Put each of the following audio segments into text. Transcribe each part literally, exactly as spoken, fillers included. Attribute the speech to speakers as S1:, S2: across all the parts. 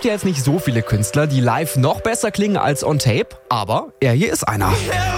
S1: gibt ja jetzt nicht so viele Künstler, die live noch besser klingen als on Tape, aber er hier ist einer.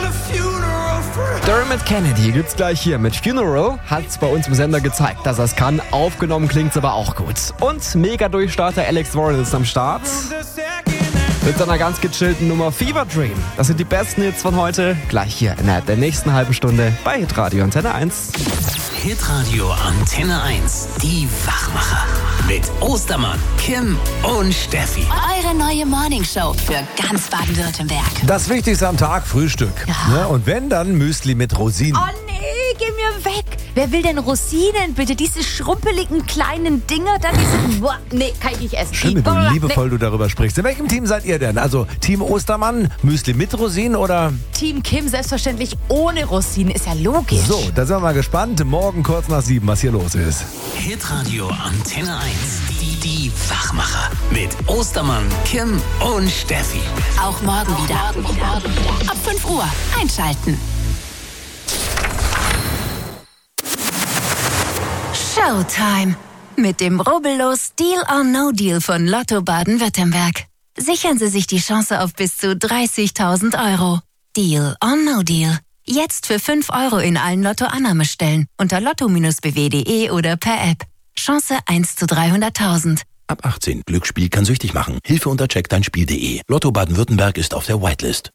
S1: Dermot Kennedy gibt's gleich hier mit Funeral, hat's bei uns im Sender gezeigt, dass er's kann. Aufgenommen klingt's aber auch gut. Und Mega-Durchstarter Alex Warren ist am Start. Mit seiner ganz gechillten Nummer Fever Dream. Das sind die besten Hits von heute. Gleich hier innerhalb der nächsten halben Stunde bei Hitradio Antenne eins.
S2: Hitradio Antenne eins. Die Wachmacher. Mit Ostermann, Kim und Steffi.
S3: Eure neue Morningshow für ganz Baden-Württemberg.
S4: Das Wichtigste am Tag, Frühstück.
S3: Ja.
S4: Ne? Und wenn, dann Müsli mit Rosinen.
S5: Oh nee, geh mir weg. Wer will denn Rosinen, bitte? Diese schrumpeligen kleinen Dinger da, diese... Boah, nee, kann ich nicht essen.
S4: Schön, wie
S5: Boah,
S4: liebevoll du darüber sprichst. In welchem Team seid ihr denn? Also Team Ostermann, Müsli mit Rosinen oder...
S5: Team Kim selbstverständlich ohne Rosinen, ist ja logisch.
S4: So, da sind wir mal gespannt. Morgen kurz nach sieben, was hier los ist.
S2: Hitradio Antenne eins. Die, die Wachmacher. Mit Ostermann, Kim und Steffi.
S3: Auch morgen wieder. Ab fünf Uhr einschalten. Showtime. Mit dem rubbellos Deal or No Deal von Lotto Baden-Württemberg. Sichern Sie sich die Chance auf bis zu dreißigtausend Euro. Deal or No Deal. Jetzt für fünf Euro in allen Lotto-Annahmestellen unter lotto b w punkt de oder per App. Chance eins zu dreihunderttausend.
S6: Ab achtzehn. Glücksspiel kann süchtig machen. Hilfe unter check dein spiel punkt de. Lotto Baden-Württemberg ist auf der Whitelist.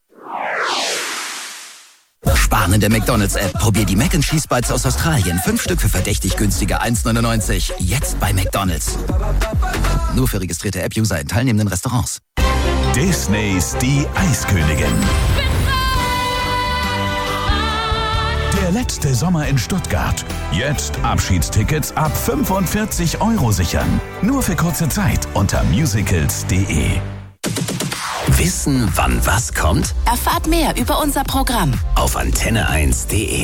S7: Sparen in der McDonald's-App. Probier die Mac and Cheese Bites aus Australien. Fünf Stück für verdächtig günstige eins neunundneunzig. Jetzt bei McDonald's. Nur für registrierte App-User in teilnehmenden Restaurants.
S8: Disneys Die Eiskönigin. Der letzte Sommer in Stuttgart. Jetzt Abschiedstickets ab fünfundvierzig Euro sichern. Nur für kurze Zeit unter musicals punkt de.
S2: Wissen, wann was kommt?
S3: Erfahrt mehr über unser Programm
S2: Auf antenne eins punkt de.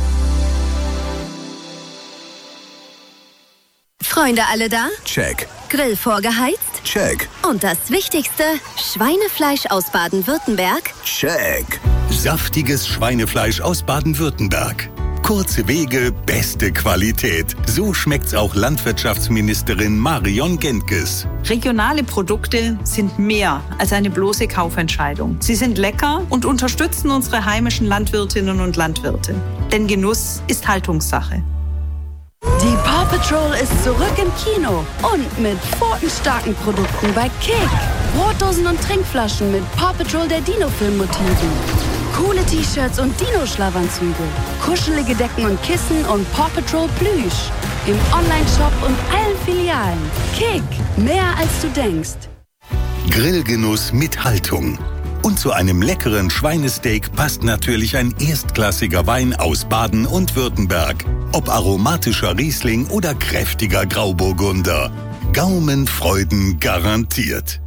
S9: Freunde alle da?
S6: Check.
S9: Grill vorgeheizt?
S6: Check.
S9: Und das Wichtigste, Schweinefleisch aus Baden-Württemberg?
S6: Check. Saftiges Schweinefleisch aus Baden-Württemberg. Kurze Wege, beste Qualität. So schmeckt's auch Landwirtschaftsministerin Marion Gentges.
S10: Regionale Produkte sind mehr als eine bloße Kaufentscheidung. Sie sind lecker und unterstützen unsere heimischen Landwirtinnen und Landwirte. Denn Genuss ist Haltungssache.
S11: Die Paw Patrol ist zurück im Kino und mit pfotenstarken Produkten bei Kick. Brotdosen und Trinkflaschen mit Paw Patrol der Dino-Film-Motiven. Coole T-Shirts und Dino-Schlafanzüge. Kuschelige Decken und Kissen und Paw Patrol Plüsch. Im Online-Shop und allen Filialen. Kick, mehr als du denkst.
S6: Grillgenuss mit Haltung. Und zu einem leckeren Schweinesteak passt natürlich ein erstklassiger Wein aus Baden und Württemberg. Ob aromatischer Riesling oder kräftiger Grauburgunder. Gaumenfreuden garantiert.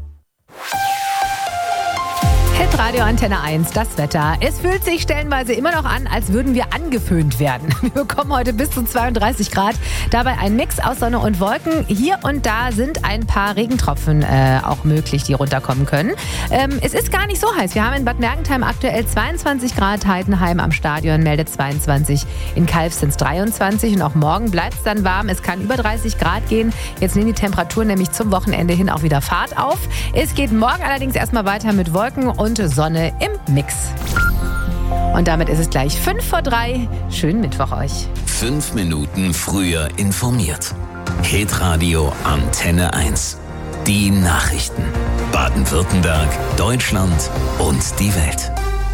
S12: Hitradio Antenne eins, das Wetter. Es fühlt sich stellenweise immer noch an, als würden wir angeföhnt werden. Wir bekommen heute bis zu zweiunddreißig Grad. Dabei ein Mix aus Sonne und Wolken. Hier und da sind ein paar Regentropfen äh, auch möglich, die runterkommen können. Ähm, es ist gar nicht so heiß. Wir haben in Bad Mergentheim aktuell zweiundzwanzig Grad. Heidenheim am Stadion meldet zweiundzwanzig. In Calw sind es dreiundzwanzig. Und auch morgen bleibt es dann warm. Es kann über dreißig Grad gehen. Jetzt nehmen die Temperaturen nämlich zum Wochenende hin auch wieder Fahrt auf. Es geht morgen allerdings erstmal weiter mit Wolken und Sonne im Mix. Und damit ist es gleich fünf vor drei. Schönen Mittwoch euch.
S2: Fünf Minuten früher informiert. Hitradio Antenne eins. Die Nachrichten. Baden-Württemberg, Deutschland und die Welt.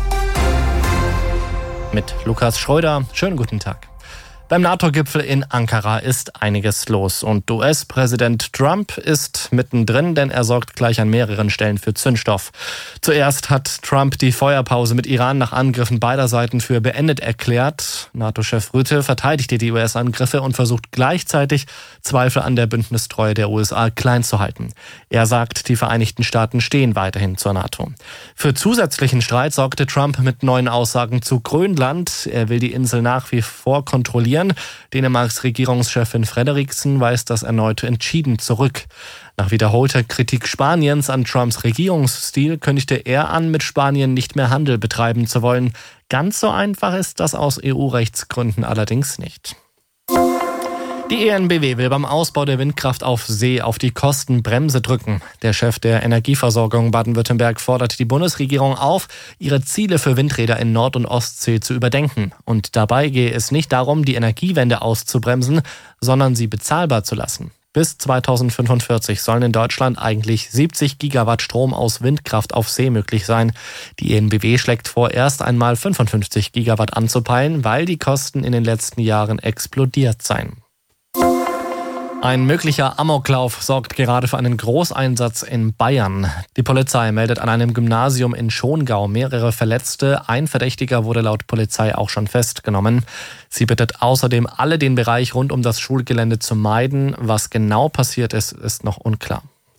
S13: Mit Lukas Schröder. Schönen guten Tag. Beim NATO-Gipfel in Ankara ist einiges los und U S-Präsident Trump ist mittendrin, denn er sorgt gleich an mehreren Stellen für Zündstoff. Zuerst hat Trump die Feuerpause mit Iran nach Angriffen beider Seiten für beendet erklärt. NATO-Chef Rutte verteidigte die U S-Angriffe und versucht gleichzeitig, Zweifel an der Bündnistreue der U S A klein zu halten. Er sagt, die Vereinigten Staaten stehen weiterhin zur NATO. Für zusätzlichen Streit sorgte Trump mit neuen Aussagen zu Grönland. Er will die Insel nach wie vor kontrollieren. Dänemarks Regierungschefin Frederiksen weist das erneut entschieden zurück. Nach wiederholter Kritik Spaniens an Trumps Regierungsstil kündigte er an, mit Spanien nicht mehr Handel betreiben zu wollen. Ganz so einfach ist das aus E U-Rechtsgründen allerdings nicht. Die E N B W will beim Ausbau der Windkraft auf See auf die Kostenbremse drücken. Der Chef der Energieversorgung Baden-Württemberg fordert die Bundesregierung auf, ihre Ziele für Windräder in Nord- und Ostsee zu überdenken. Und dabei gehe es nicht darum, die Energiewende auszubremsen, sondern sie bezahlbar zu lassen. Bis zweitausendfünfundvierzig sollen in Deutschland eigentlich siebzig Gigawatt Strom aus Windkraft auf See möglich sein. Die E N B W schlägt vor, erst einmal fünfundfünfzig Gigawatt anzupeilen, weil die Kosten in den letzten Jahren explodiert seien. Ein möglicher Amoklauf sorgt gerade für einen Großeinsatz in Bayern. Die Polizei meldet an einem Gymnasium in Schongau mehrere Verletzte. Ein Verdächtiger wurde laut Polizei auch schon festgenommen. Sie bittet außerdem alle, den Bereich rund um das Schulgelände zu meiden. Was genau passiert ist, ist noch unklar.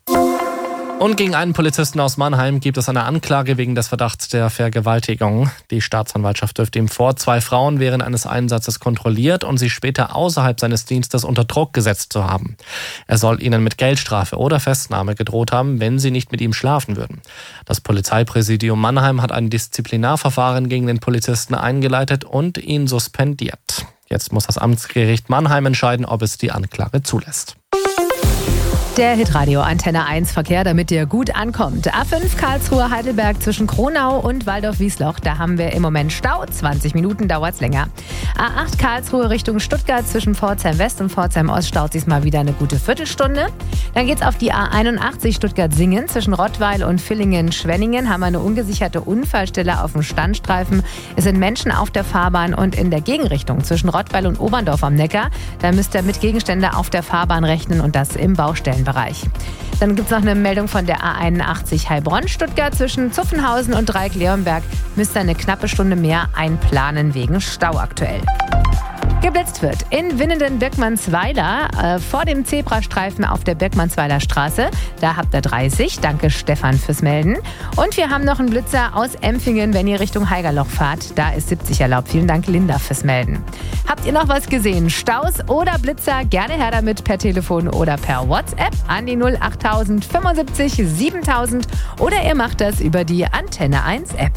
S13: Und gegen einen Polizisten aus Mannheim gibt es eine Anklage wegen des Verdachts der Vergewaltigung. Die Staatsanwaltschaft wirft ihm vor, zwei Frauen während eines Einsatzes kontrolliert und sie später außerhalb seines Dienstes unter Druck gesetzt zu haben. Er soll ihnen mit Geldstrafe oder Festnahme gedroht haben, wenn sie nicht mit ihm schlafen würden. Das Polizeipräsidium Mannheim hat ein Disziplinarverfahren gegen den Polizisten eingeleitet und ihn suspendiert. Jetzt muss das Amtsgericht Mannheim entscheiden, ob es die Anklage zulässt.
S12: Der Hitradio Antenne eins Verkehr, damit ihr gut ankommt. A fünf Karlsruhe Heidelberg zwischen Kronau und Waldorf-Wiesloch. Da haben wir im Moment Stau. zwanzig Minuten dauert's länger. A acht Karlsruhe Richtung Stuttgart zwischen Pforzheim West und Pforzheim Ost staut sich mal wieder eine gute Viertelstunde. Dann geht's auf die A einundachtzig Stuttgart-Singen zwischen Rottweil und Villingen-Schwenningen. Haben wir eine ungesicherte Unfallstelle auf dem Standstreifen. Es sind Menschen auf der Fahrbahn und in der Gegenrichtung zwischen Rottweil und Oberndorf am Neckar. Da müsst ihr mit Gegenstände auf der Fahrbahn rechnen und das im Baustellen. Bereich. Dann gibt es noch eine Meldung von der A einundachtzig Heilbronn-Stuttgart zwischen Zuffenhausen und Dreieck-Leonberg. Müsst ihr eine knappe Stunde mehr einplanen wegen Stau aktuell. Geblitzt wird in Winnenden-Birkmannsweiler äh, vor dem Zebrastreifen auf der Birkmannsweiler Straße. Da habt ihr dreißig. Danke Stefan fürs Melden. Und wir haben noch einen Blitzer aus Empfingen, wenn ihr Richtung Haigerloch fahrt. Da ist siebzig erlaubt. Vielen Dank Linda fürs Melden. Habt ihr noch was gesehen? Staus oder Blitzer? Gerne her damit per Telefon oder per WhatsApp an die null acht null fünf siebentausend oder ihr macht das über die Antenne eins App.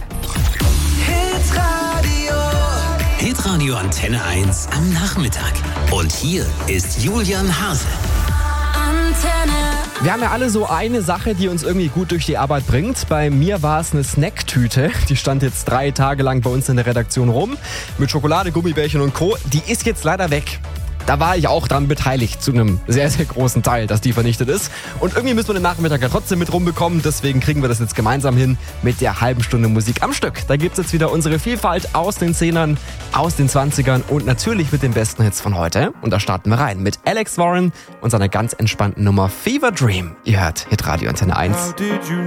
S2: Hitradio Antenne eins am Nachmittag. Und hier ist Julian Hase.
S1: Wir haben ja alle so eine Sache, die uns irgendwie gut durch die Arbeit bringt. Bei mir war es eine Snacktüte. Die stand jetzt drei Tage lang bei uns in der Redaktion rum. Mit Schokolade, Gummibärchen und Co. Die ist jetzt leider weg. Da war ich auch dran beteiligt, zu einem sehr, sehr großen Teil, dass die vernichtet ist. Und irgendwie müssen wir den Nachmittag ja trotzdem mit rumbekommen. Deswegen kriegen wir das jetzt gemeinsam hin mit der halben Stunde Musik am Stück. Da gibt es jetzt wieder unsere Vielfalt aus den Zehnern, aus den Zwanzigern und natürlich mit den besten Hits von heute. Und da starten wir rein mit Alex Warren und seiner ganz entspannten Nummer Fever Dream. Ihr hört Hitradio Antenne eins.